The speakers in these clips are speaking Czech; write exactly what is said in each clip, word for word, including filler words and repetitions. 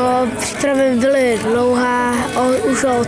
No, přípravy byly dlouhé, o, už od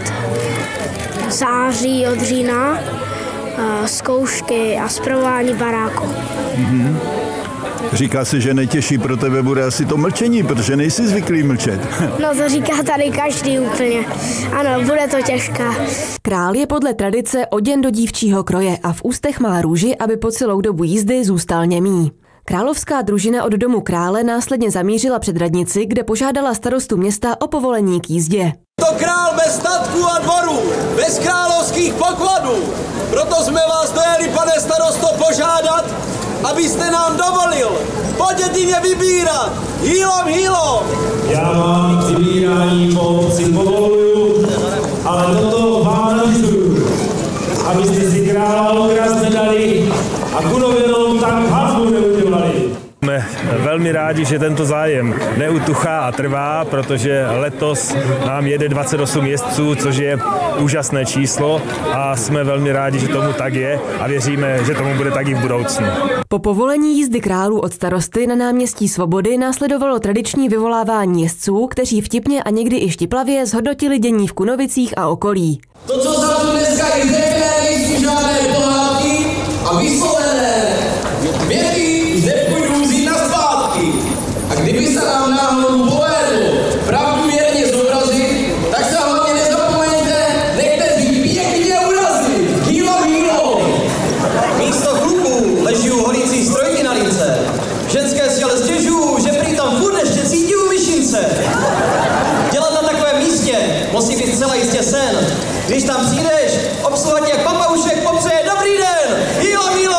září, od října, a zkoušky a spravování baráku. Mm-hmm. Říká se, že nejtěžší pro tebe bude asi to mlčení, protože nejsi zvyklý mlčet. No to říká tady každý úplně. Ano, bude to těžké. Král je podle tradice oděn do dívčího kroje a v ústech má růži, aby po celou dobu jízdy zůstal němý. Královská družina od domu krále následně zamířila před radnici, kde požádala starostu města o povolení k jízdě. To král bez statků a dvorů, bez královských pokladů. Proto jsme vás dojeli, pane starosto, požádat, abyste nám dovolil po dědině vybírat. Hýlom, hýlom! Já vám k vybírání po obci povoluju, ale toto vám navyzuju, abyste si krála okras nedali a kunověnou tak hazbu neudělali. Jsme velmi rádi, že tento zájem neutuchá a trvá, protože letos nám jede dvacet osm jezdců, což je úžasné číslo a jsme velmi rádi, že tomu tak je a věříme, že tomu bude tak i v budoucnu. Po povolení jízdy králů od starosty na náměstí Svobody následovalo tradiční vyvolávání jezdců, kteří vtipně a někdy i štiplavě zhodnotili dění v Kunovicích a okolí. To, co za tu dneska i řekne, nejsou žádné pohádky a vyslovené věty nepůjdou vzít na zpátky. A kdyby se nám náhodou povedlo pravdu věrně zobrazit, tak se hlavně nezapomeňte, nechte si pěkně urazit. Hýlo, hýlo! Místo chlupů leží u horící strojky na lince. Ženské si ale stěžují, že prý tam furt ještě cítí u myšince. Dělat na takovém místě musí být zcela jistě sen. Když tam přijdeš, obsluha tě jak papaušek popřeje dobrý den. Hýlo, hýlo!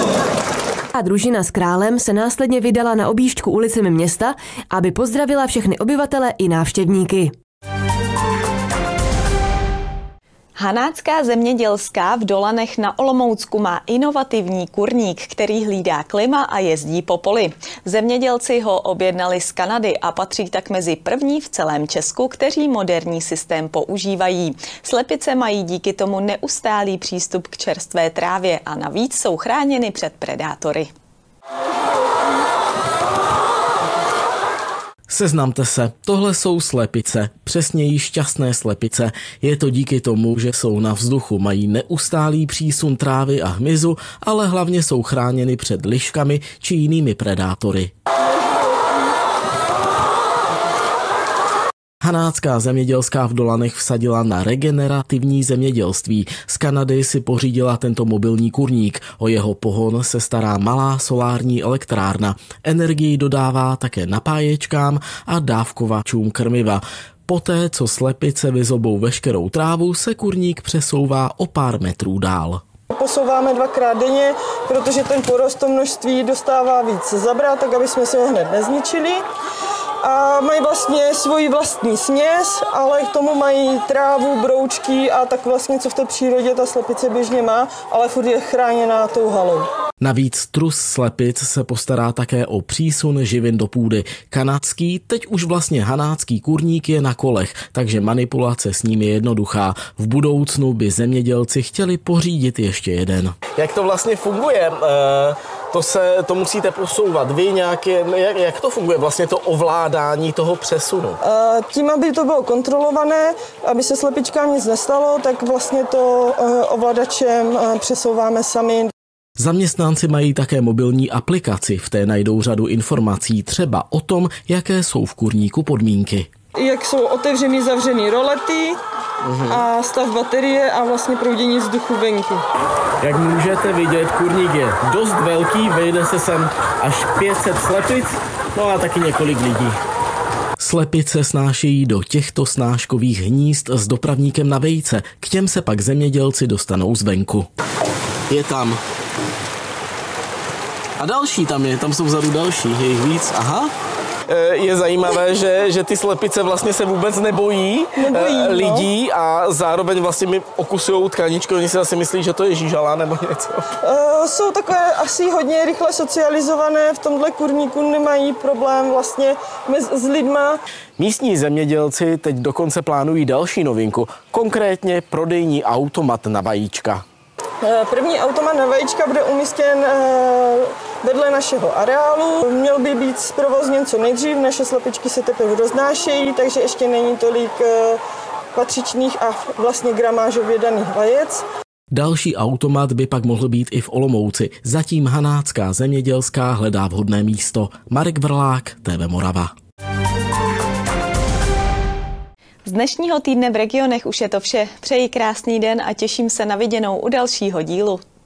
A družina s králem se následně vydala na objížďku ulicemi města, aby pozdravila všechny obyvatele i návštěvníky. Hanácká zemědělská v Dolanech na Olomoucku má inovativní kurník, který hlídá klima a jezdí po poli. Zemědělci ho objednali z Kanady a patří tak mezi první v celém Česku, kteří moderní systém používají. Slepice mají díky tomu neustálý přístup k čerstvé trávě a navíc jsou chráněny před predátory. Seznamte se, tohle jsou slepice, přesněji šťastné slepice. Je to díky tomu, že jsou na vzduchu, mají neustálý přísun trávy a hmyzu, ale hlavně jsou chráněny před liškami či jinými predátory. Hanácká zemědělská v Dolanech vsadila na regenerativní zemědělství. Z Kanady si pořídila tento mobilní kurník. O jeho pohon se stará malá solární elektrárna. Energii dodává také napáječkám a dávkovačům krmiva. Poté, co slepice vyzobou veškerou trávu, se kurník přesouvá o pár metrů dál. Posouváme dvakrát denně, protože ten porost to množství dostává víc zabrat, tak aby jsme si ho hned nezničili. A mají vlastně svoji vlastní směs, ale k tomu mají trávu, broučky a tak vlastně, co v té přírodě ta slepice běžně má, ale furt je chráněná tou halou. Navíc trus slepic se postará také o přísun živin do půdy. Kanadský, teď už vlastně hanácký kurník je na kolech, takže manipulace s ním je jednoduchá. V budoucnu by zemědělci chtěli pořídit ještě jeden. Jak to vlastně funguje? To se, to musíte posouvat. Vy nějaké, jak, jak to funguje vlastně to ovládání toho přesunu? Tím, aby to bylo kontrolované, aby se slepičkám nic nestalo, tak vlastně to ovladačem přesouváme sami. Zaměstnanci mají také mobilní aplikaci, v té najdou řadu informací, třeba o tom, jaké jsou v kurníku podmínky. Jak jsou otevřený, zavřený rolety uhum. a stav baterie a vlastně proudění vzduchu venku. Jak můžete vidět, kurník je dost velký, vejde se sem až pět set slepic, no a taky několik lidí. Slepice snášejí do těchto snáškových hnízd s dopravníkem na vejce, k těm se pak zemědělci dostanou zvenku. Je tam. A další tam je, tam jsou vzadu další, je jich víc, aha. Je zajímavé, že, že ty slepice vlastně se vůbec nebojí, nebojí lidí a zároveň vlastně mi okusujou tkaničku, oni si asi myslí, že to je žížala nebo něco. Uh, jsou takové asi hodně rychle socializované, v tomhle kurníku nemají problém vlastně s lidma. Místní zemědělci teď dokonce plánují další novinku, konkrétně prodejní automat na vajíčka. První automat na vajíčka bude umístěn vedle našeho areálu. Měl by být zprovozněn co nejdřív, naše slepičky se teprve roznášejí, takže ještě není tolik patřičných a vlastně gramážově daných vajec. Další automat by pak mohl být i v Olomouci. Zatím Hanácká zemědělská hledá vhodné místo. Marek Vrlák, T V Morava. Z dnešního týdne v regionech už je to vše. Přeji krásný den a těším se na viděnou u dalšího dílu.